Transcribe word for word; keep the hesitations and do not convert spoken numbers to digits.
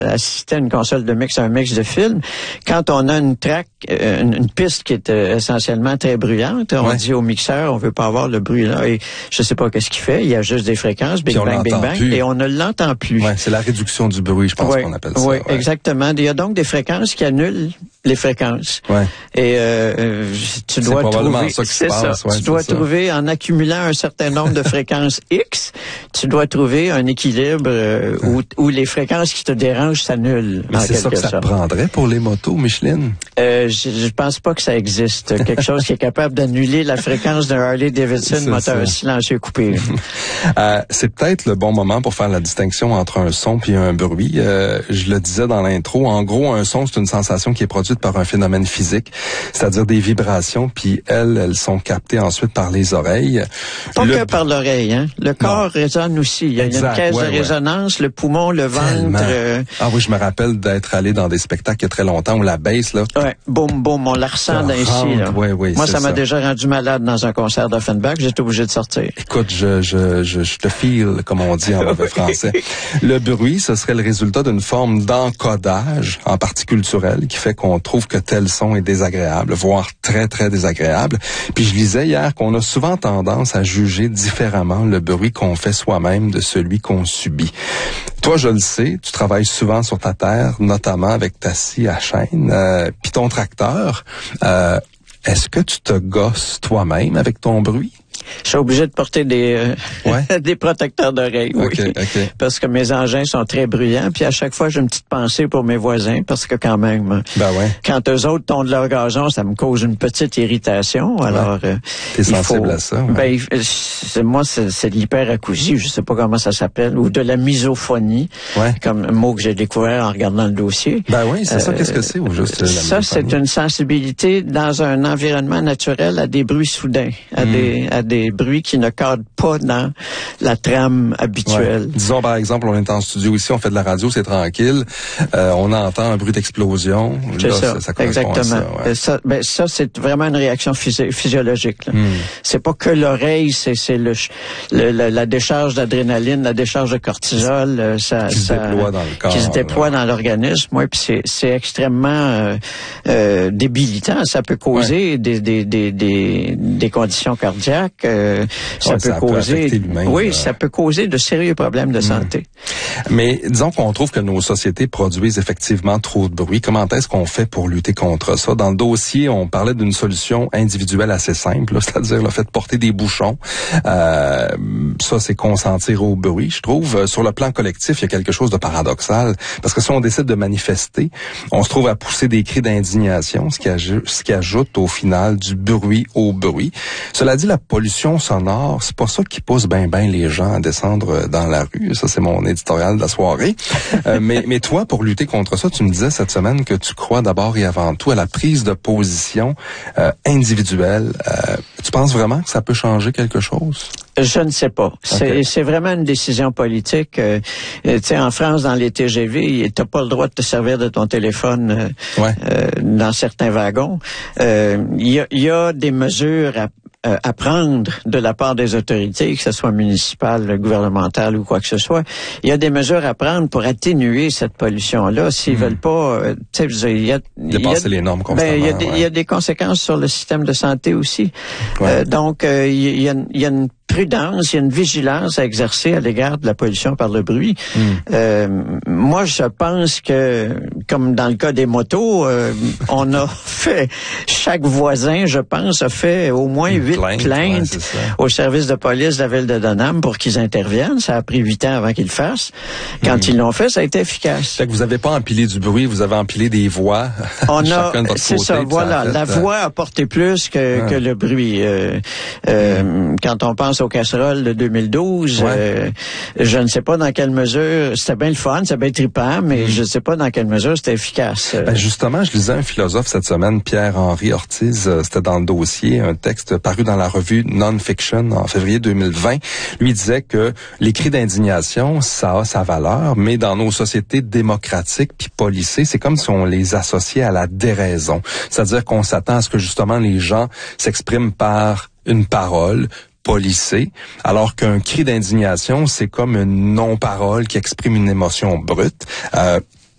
assister à une console de mix, à un mix de film, quand on a une track, une, une piste qui est euh, essentiellement très bruyante, on ouais. dit au mixeur, on veut pas avoir le bruit là, et je sais pas qu'est-ce qu'il fait, il y a juste des fréquences, bing bang, bing bang, plus. et on ne l'entend plus. Ouais, c'est la réduction du bruit, je pense ouais, qu'on appelle ça. Oui, ouais. exactement. Il y a donc des fréquences qui annulent les fréquences. Ouais. Et euh, tu dois trouver, ça qui c'est se passe, ça, ouais, tu dois ça. trouver, en accumulant un certain nombre de fréquences X, tu dois trouver un équilibre euh, où, où les fréquences qui te dérangent s'annulent. Mais c'est ça que ça sorte. prendrait pour les motos, Micheline? Euh, je, je pense pas que ça existe. Quelque chose qui est capable d'annuler la fréquence d'un Harley-Davidson moteur ça. silencieux coupé. euh, c'est peut-être le bon moment pour faire la distinction entre un son puis un bruit. Euh, je le disais dans l'intro, en gros, un son, c'est une sensation qui est produite par un phénomène physique, c'est-à-dire des vibrations, puis elles, elles sont captées ensuite par les oreilles. Pas le... que par l'oreille, hein. Le corps non. résonne aussi. Il y a, exact, il y a une caisse ouais, de résonance, ouais. le poumon, le ventre. Euh... Ah oui, je me rappelle d'être allé dans des spectacles il y a très longtemps où la baisse, là. Ouais, boum, boum, on la ressent d'ici, là. Ouais, ouais, Moi, ça m'a ça. déjà rendu malade dans un concert d'Offenbach. J'étais obligé de sortir. Écoute, je, je, je, je te feel, comme on dit en mauvais français. Le bruit, ce serait le résultat d'une forme d'encodage, en partie culturelle, qui fait qu'on trouve que tel son est désagréable, voire très, très désagréable. Puis je lisais hier qu'on a souvent tendance à juger différemment le bruit qu'on fait soi-même de celui qu'on subit. Toi, je le sais, tu travailles souvent sur ta terre, notamment avec ta scie à chaîne, euh, puis ton tracteur. Euh, est-ce que tu te gosses toi-même avec ton bruit? Je suis obligé de porter des euh, ouais. des protecteurs d'oreilles, oui. Okay, okay. Parce que mes engins sont très bruyants. Puis à chaque fois, j'ai une petite pensée pour mes voisins. Parce que quand même, ben ouais. quand eux autres tondent leur gazon, ça me cause une petite irritation. Alors, ouais. euh, T'es sensible faut, à ça? Ouais. Ben, c'est, moi, c'est, c'est de l'hyperacousie. Je sais pas comment ça s'appelle. Ou de la misophonie. Ouais. Comme un mot que j'ai découvert en regardant le dossier. Ben oui, c'est euh, ça. Qu'est-ce que c'est ou juste la Ça, misophonie? C'est une sensibilité dans un environnement naturel à des bruits soudains, à mm. des à des bruits qui ne cadrent pas dans la trame habituelle. Ouais. Disons, par exemple, on est en studio ici, on fait de la radio, c'est tranquille. Euh, on entend un bruit d'explosion. C'est là, ça, ça, ça exactement. À ça, ouais. ça, ben, ça, c'est vraiment une réaction physio- physiologique. Là. Mm. C'est pas que l'oreille, c'est, c'est le, le, le, la décharge d'adrénaline, la décharge de cortisol, ça, qui ça, se déploie dans le corps. Qui se déploie là. dans l'organisme. Ouais, puis c'est, c'est extrêmement euh, euh, débilitant. Ça peut causer ouais. des, des, des, des, des conditions cardiaques. Euh, ça ouais, peut ça causer, peut oui, euh... ça peut causer de sérieux problèmes de mmh. santé. Mais disons qu'on trouve que nos sociétés produisent effectivement trop de bruit. Comment est-ce qu'on fait pour lutter contre ça? Dans le dossier, on parlait d'une solution individuelle assez simple, là, c'est-à-dire le fait de porter des bouchons. Euh, ça, c'est consentir au bruit, je trouve. Sur le plan collectif, il y a quelque chose de paradoxal, parce que si on décide de manifester, on se trouve à pousser des cris d'indignation, ce qui, aj- ce qui ajoute au final du bruit au bruit. Cela dit, la pollution sonore, c'est pas ça qui pousse ben ben les gens à descendre dans la rue. Ça, c'est mon éditorial de la soirée. euh, mais, mais toi, pour lutter contre ça, tu me disais cette semaine que tu crois d'abord et avant tout à la prise de position euh, individuelle. Euh, tu penses vraiment que ça peut changer quelque chose? Je ne sais pas. C'est, okay. c'est vraiment une décision politique. Euh, tu sais, en France, dans les T G V, t'as pas le droit de te servir de ton téléphone euh, ouais. euh, dans certains wagons. Il euh, y, a, y a des mesures à Euh, à prendre de la part des autorités, que ce soit municipale, gouvernementale ou quoi que ce soit. Il y a des mesures à prendre pour atténuer cette pollution-là. S'ils mmh. veulent pas, euh, tu sais, il y a... Dépasser les normes constamment. Ben, il y a des, ouais. il y a des conséquences sur le système de santé aussi. Ouais. Euh, donc, euh, il y a, il y a une prudence, il y a une vigilance à exercer à l'égard de la pollution par le bruit. Mm. Euh, moi, je pense que, comme dans le cas des motos, euh, on a fait, chaque voisin, je pense, a fait au moins huit plainte, plaintes ouais, au service de police de la ville de Dunham pour qu'ils interviennent. Ça a pris huit ans avant qu'ils le fassent. Quand mm. ils l'ont fait, ça a été efficace. Fait que vous n'avez pas empilé du bruit, vous avez empilé des voix. On a, c'est côté, ça, voilà. Ça la fait, voix a porté plus que, ah. que le bruit. Euh, euh, mm. Quand on pense aux casseroles de deux mille douze, ouais. euh, je ne sais pas dans quelle mesure, c'était bien le fun, c'était bien trippant, mais mm. je ne sais pas dans quelle mesure c'était efficace. Ben justement, je lisais un philosophe cette semaine, Pierre-Henri Ortiz, euh, c'était dans le dossier, un texte paru dans la revue Non-Fiction en février deux mille vingt. Lui disait que les cris d'indignation, ça a sa valeur, mais dans nos sociétés démocratiques puis policées, c'est comme si on les associait à la déraison. C'est-à-dire qu'on s'attend à ce que justement les gens s'expriment par une parole, policé, alors qu'un cri d'indignation, c'est comme une non-parole qui exprime une émotion brute. Euh,